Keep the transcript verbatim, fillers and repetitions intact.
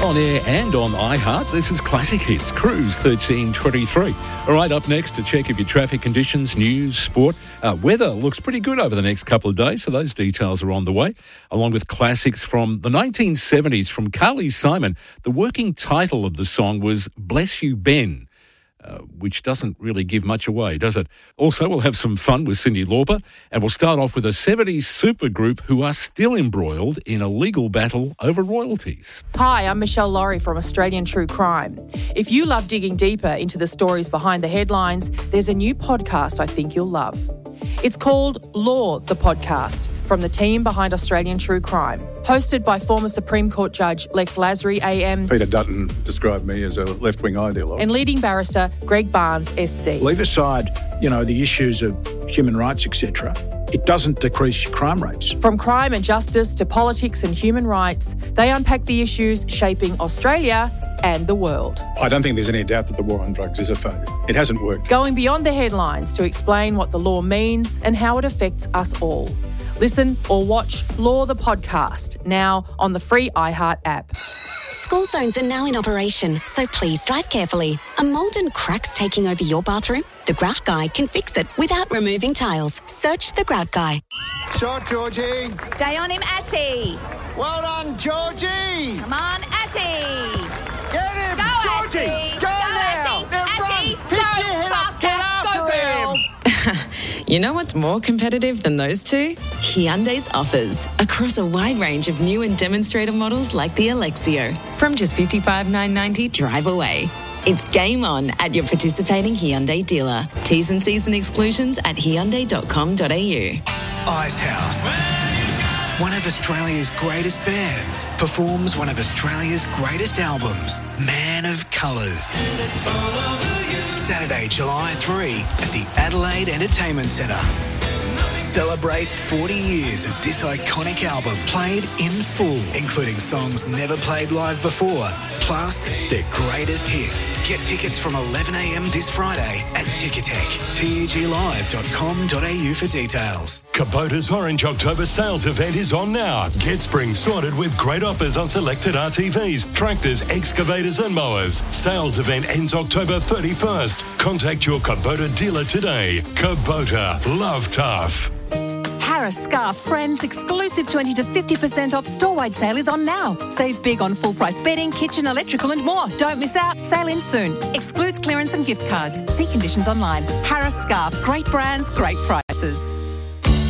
On air and on iHeart, this is Classic Hits, Cruise thirteen twenty-three. All right, up next to check of your traffic conditions, news, sport. Uh, weather looks pretty good over the next couple of days, so those details are on the way, along with classics from the nineteen seventies from Carly Simon. The working title of the song was Bless You, Ben. Uh, which doesn't really give much away, does it? Also, we'll have some fun with Cyndi Lauper, and we'll start off with a seventies supergroup who are still embroiled in a legal battle over royalties. Hi, I'm Michelle Laurie from Australian True Crime. If you love digging deeper into the stories behind the headlines, there's a new podcast I think you'll love. It's called Law, the Podcast, from the team behind Australian True Crime. Hosted by former Supreme Court Judge Lex Lasry, A M. Peter Dutton described me as a left-wing ideologue. And leading barrister Greg Barnes, S C. Leave aside, you know, the issues of human rights, et cetera. It doesn't decrease your crime rates. From crime and justice to politics and human rights, they unpack the issues shaping Australia and the world. I don't think there's any doubt that the war on drugs is a failure. It hasn't worked. Going beyond the headlines to explain what the law means and how it affects us all. Listen or watch Law the Podcast, now on the free iHeart app. School zones are now in operation, so please drive carefully. Are mould and cracks taking over your bathroom? The Grout Guy can fix it without removing tiles. Search The Grout Guy. Shot, Georgie. Stay on him, Ashy. Well done, Georgie. Come on, Ashy. Get him, Go, Georgie. Ashy. Go, Go, now. Ashy. Now Ashy. run. Go, Pick your head up. faster. Get after Go, girl. him. You know what's more competitive than those two? Hyundai's offers across a wide range of new and demonstrator models like the Alexio. From just fifty-five thousand nine hundred ninety dollars drive away. It's game on at your participating Hyundai dealer. T's and C's and exclusions at hyundai dot com dot a u. Icehouse, one of Australia's greatest bands, performs one of Australia's greatest albums, Man of Colours. Saturday, July third at the Adelaide Entertainment Centre. Celebrate forty years of this iconic album played in full, including songs never played live before, plus their greatest hits. Get tickets from eleven a.m. this Friday at Ticketek. T E G live dot com dot a u for details. Kubota's Orange October sales event is on now. Get spring sorted with great offers on selected R T Vs, tractors, excavators and mowers. Sales event ends October thirty-first. Contact your Kubota dealer today. Kubota, love tough. Harris Scarf Friends exclusive twenty to fifty percent off store-wide sale is on now. Save big on full-price bedding, kitchen, electrical and more. Don't miss out. Sale ends soon. Excludes clearance and gift cards. See conditions online. Harris Scarf. Great brands, great prices.